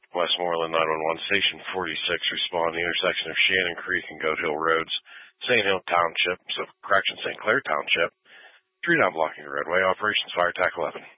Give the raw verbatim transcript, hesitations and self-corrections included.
Westmoreland nine one one, Station forty-six, respond to the intersection of Shannon Creek and Goat Hill Roads, Saint Hill Township, so correction, Saint Clair Township. Tree down blocking the roadway. Operations Fire Tac eleven.